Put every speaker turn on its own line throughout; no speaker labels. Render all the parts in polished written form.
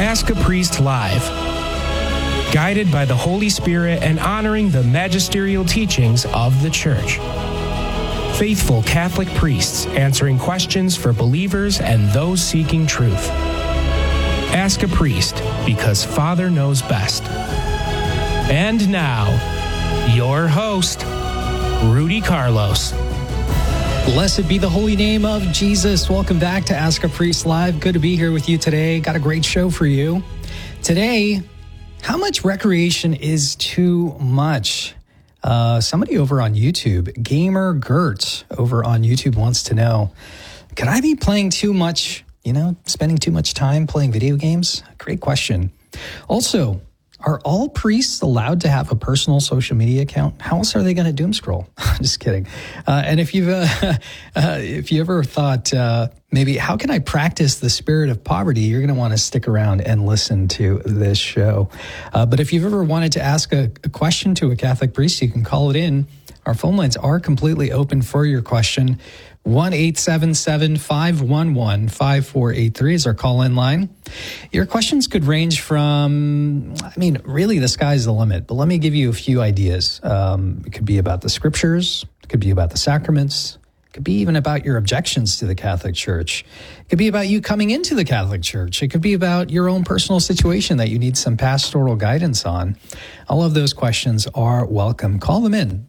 Ask a Priest Live. Guided by the Holy Spirit and honoring the magisterial teachings of the Church. Faithful Catholic priests answering questions for believers and those seeking truth. Ask a Priest, because Father knows best. And now, your host, Rudy Carlos.
Blessed be the holy name of Jesus. Welcome back to Ask a Priest Live. Good to be here with you today. Got a great show for you. Today, how much recreation is too much? Somebody over on YouTube, Gamer Gert over on YouTube wants to know, could I be playing too much, spending too much time playing video games? Great question. Also, are all priests allowed to have a personal social media account? How else are they going to doom scroll? Just kidding. And if you ever thought, maybe how can I practice the spirit of poverty? You're going to want to stick around and listen to this show. But if you've ever wanted to ask a question to a Catholic priest, you can call it in. Our phone lines are completely open for your question. 1-877-511-5483 is our call-in line. Your questions could range from, really the sky's the limit, but let me give you a few ideas. It could be about the scriptures, it could be about the sacraments, it could be even about your objections to the Catholic Church. It could be about you coming into the Catholic Church. It could be about your own personal situation that you need some pastoral guidance on. All of those questions are welcome. Call them in,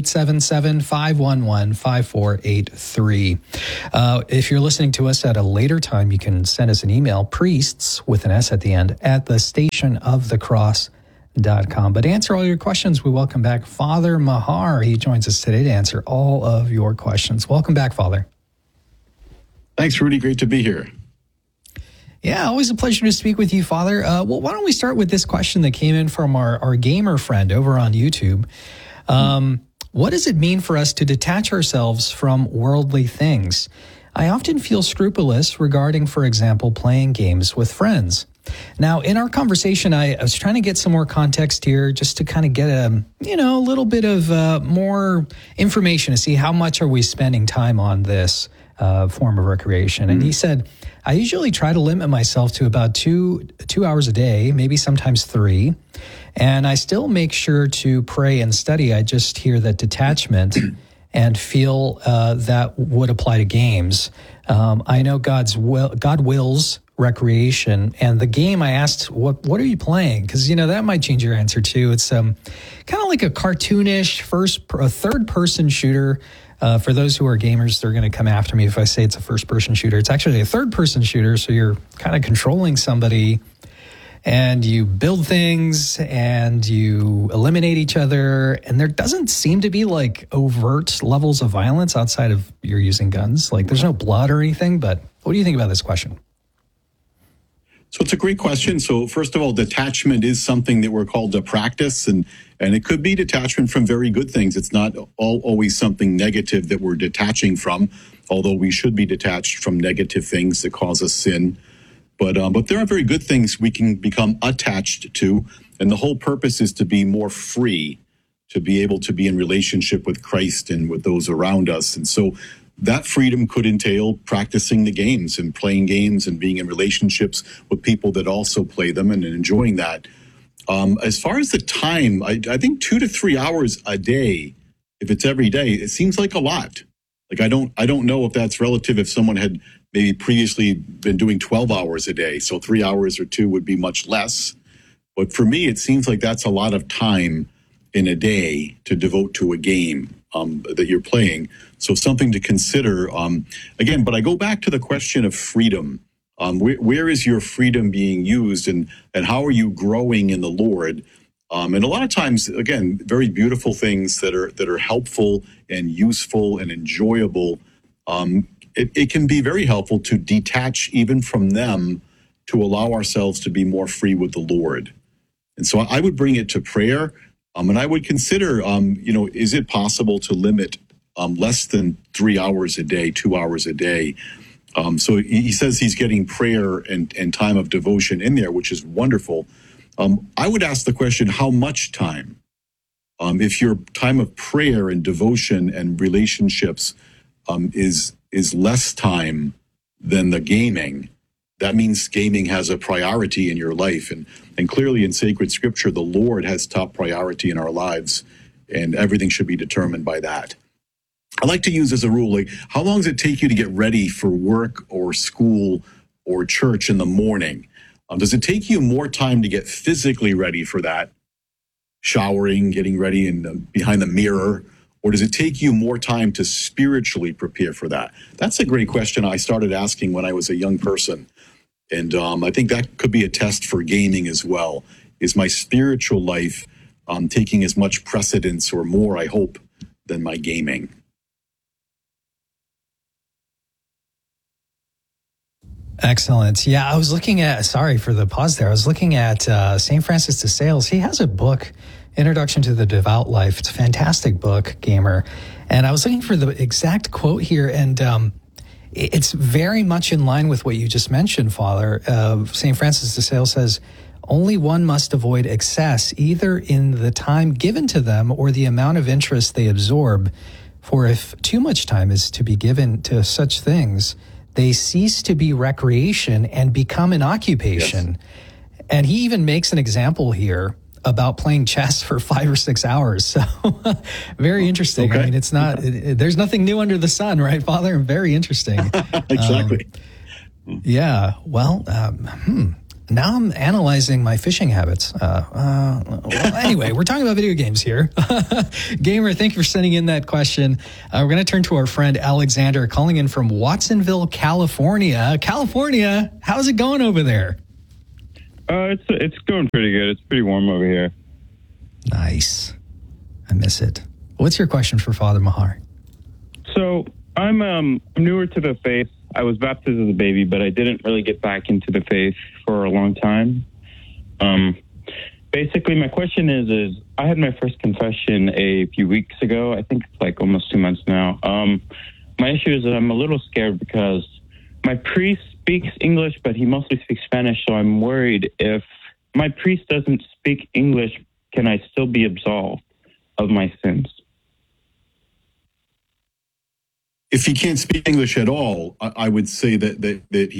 1-877-511-5483. If you're listening to us at a later time, you can send us an email, priests, with an S at the end, at thestationofthecross.com. But to answer all your questions, we welcome back Father Mahar. He joins us today to answer all of your questions. Welcome back, Father.
Thanks, Rudy. Great to be here.
Yeah, always a pleasure to speak with you, Father. Well, why don't we start with this question that came in from our gamer friend over on YouTube. What does it mean for us to detach ourselves from worldly things? I often feel scrupulous regarding, for example, playing games with friends. Now, in our conversation, I was trying to get some more context here just to kind of get a little bit of more information to see how much are we spending time on this form of recreation. And he said, I usually try to limit myself to about two hours a day, maybe sometimes 3. And I still make sure to pray and study. I just hear that detachment and feel that would apply to games. I know God wills recreation, and the game I asked, what are you playing? Because that might change your answer too. It's kind of like a cartoonish third person shooter. For those who are gamers, they're going to come after me if I say it's a first person shooter. It's actually a third person shooter, so you're kind of controlling somebody, and you build things and you eliminate each other, and there doesn't seem to be like overt levels of violence outside of you're using guns. Like there's no blood or anything. But what do you think about this question?
So it's a great question. So first of all, detachment is something that we're called to practice, and it could be detachment from very good things. It's not always something negative that we're detaching from, although we should be detached from negative things that cause us sin. But there are very good things we can become attached to, and the whole purpose is to be more free, to be able to be in relationship with Christ and with those around us. And so that freedom could entail practicing the games and playing games and being in relationships with people that also play them and enjoying that. As far as the time, I think 2 to 3 hours a day, if it's every day, it seems like a lot. Like I don't know if that's relative if someone had maybe previously been doing 12 hours a day. So 3 hours or 2 would be much less. But for me, it seems like that's a lot of time in a day to devote to a game that you're playing. So something to consider. Again, but I go back to the question of freedom. Where is your freedom being used, and how are you growing in the Lord? And a lot of times, again, very beautiful things that are helpful and useful and enjoyable. It can be very helpful to detach even from them to allow ourselves to be more free with the Lord. And so I would bring it to prayer. And I would consider, is it possible to limit less than 3 hours a day, 2 hours a day? So he says he's getting prayer and time of devotion in there, which is wonderful. I would ask the question, how much time? If your time of prayer and devotion and relationships is less time than the gaming, that means gaming has a priority in your life. And clearly in sacred scripture, the Lord has top priority in our lives, and everything should be determined by that. I like to use as a rule, like, how long does it take you to get ready for work or school or church in the morning? Does it take you more time to get physically ready for that, showering, getting ready and behind the mirror, or does it take you more time to spiritually prepare for that? That's a great question I started asking when I was a young person. And I think that could be a test for gaming as well. Is my spiritual life taking as much precedence or more, I hope, than my gaming?
Excellent. Yeah, I was looking at, sorry for the pause there. I was looking at St. Francis de Sales. He has a book, Introduction to the Devout Life. It's a fantastic book, gamer. And I was looking for the exact quote here, and it's very much in line with what you just mentioned, Father. St. Francis de Sales says, only one must avoid excess, either in the time given to them or the amount of interest they absorb. For if too much time is to be given to such things, they cease to be recreation and become an occupation. Yes. And he even makes an example here about playing chess for 5 or 6 hours. So very interesting. Okay. I mean, it's not, there's nothing new under the sun, right, Father? Very interesting.
Exactly.
Yeah. Well, now I'm analyzing my fishing habits. Well, anyway, we're talking about video games here. Gamer, thank you for sending in that question. We're going to turn to our friend Alexander, calling in from Watsonville, California. California, how's it going over there?
It's going pretty good. It's pretty warm over here.
Nice. I miss it. What's your question for Father Mahar?
So I'm newer to the faith. I was baptized as a baby, but I didn't really get back into the faith for a long time. Basically, my question is I had my first confession a few weeks ago. I think it's like almost 2 months now. My issue is that I'm a little scared because my priest speaks English, but he mostly speaks Spanish, so I'm worried if my priest doesn't speak English, can I still be absolved of my sins?
If he can't speak English at all, I would say that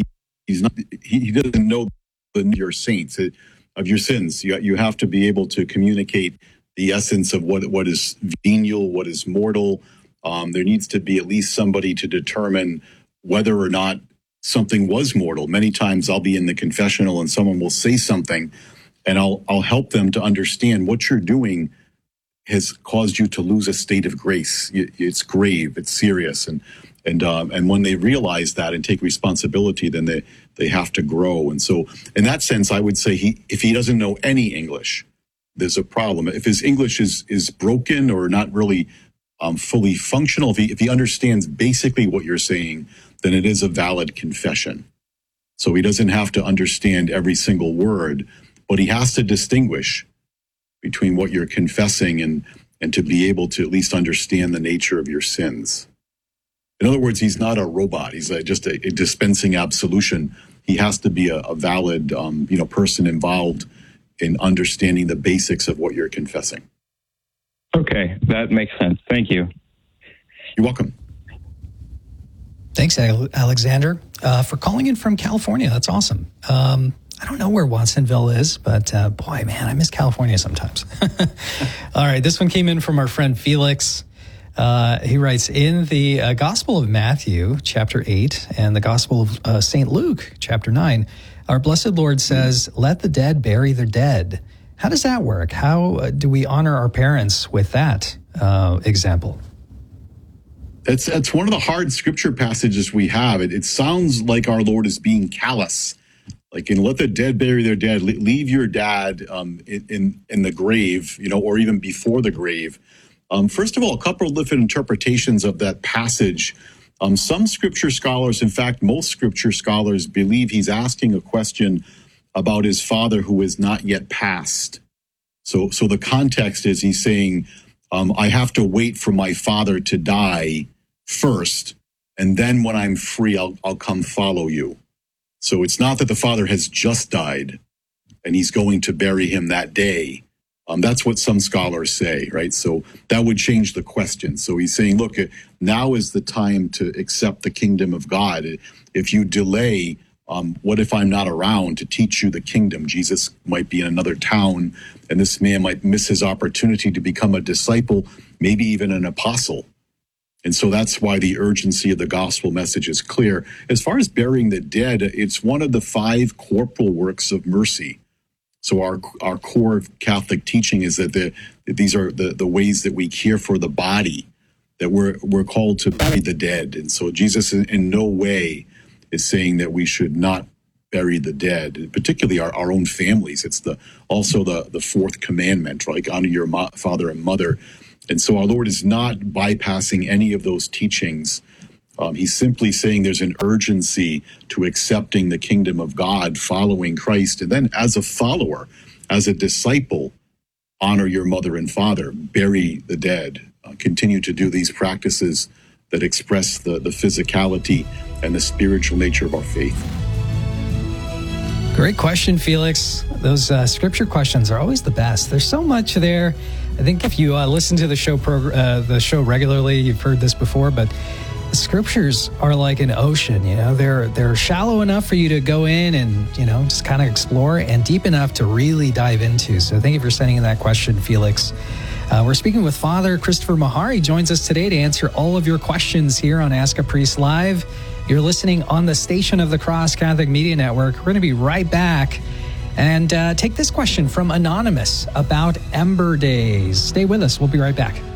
he doesn't know your saints, of your sins. You have to be able to communicate the essence of what is venial, what is mortal. There needs to be at least somebody to determine whether or not something was mortal. Many times I'll be in the confessional and someone will say something, and I'll help them to understand what you're doing has caused you to lose a state of grace. It's grave, it's serious. And when they realize that and take responsibility, then they have to grow. And so in that sense, I would say if he doesn't know any English, there's a problem. If his English is broken or not really fully functional, if he understands basically what you're saying, then it is a valid confession. So he doesn't have to understand every single word, but he has to distinguish between what you're confessing and to be able to at least understand the nature of your sins. In other words, he's not a robot. He's just a dispensing absolution. He has to be a valid person involved in understanding the basics of what you're confessing.
Okay, that makes sense. Thank you.
You're welcome.
Thanks, Alexander, for calling in from California. That's awesome. I don't know where Watsonville is, but boy, man, I miss California sometimes. All right, this one came in from our friend Felix. He writes, in the Gospel of Matthew, chapter 8, and the Gospel of St. Luke, chapter 9, our blessed Lord says, let the dead bury their dead. How does that work? How do we honor our parents with that example?
That's one of the hard scripture passages we have. It sounds like our Lord is being callous. Like, let the dead bury their dead. Leave your dad in the grave, or even before the grave. First of all, a couple of different interpretations of that passage. Some scripture scholars, in fact, most scripture scholars, believe he's asking a question about his father who is not yet passed. So the context is he's saying, I have to wait for my father to die first, and then when I'm free, I'll come follow you. So it's not that the father has just died and he's going to bury him that day. That's what some scholars say, right? So that would change the question. So he's saying, look, now is the time to accept the kingdom of God. If you delay, What if I'm not around to teach you the kingdom? Jesus might be in another town, and this man might miss his opportunity to become a disciple, maybe even an apostle. And so that's why the urgency of the gospel message is clear. As far as burying the dead, it's one of the 5 corporal works of mercy. So our core Catholic teaching is that these are the ways that we care for the body, that we're called to bury the dead. And so Jesus in no way is saying that we should not bury the dead, particularly our own families. It's also the 4th commandment, like honor your father and mother. And so our Lord is not bypassing any of those teachings. He's simply saying there's an urgency to accepting the kingdom of God, following Christ. And then as a follower, as a disciple, honor your mother and father, bury the dead, continue to do these practices that express the physicality and the spiritual nature of our faith.
Great question, Felix. Those scripture questions are always the best. There's so much there. I think if you listen to the show regularly, you've heard this before, but the scriptures are like an ocean. You know, they're shallow enough for you to go in and just kind of explore, and deep enough to really dive into. So thank you for sending in that question, Felix. We're speaking with Father Christopher Meagher. He joins us today to answer all of your questions here on Ask a Priest Live. You're listening on the Station of the Cross Catholic Media Network. We're going to be right back and take this question from Anonymous about Ember Days. Stay with us. We'll be right back.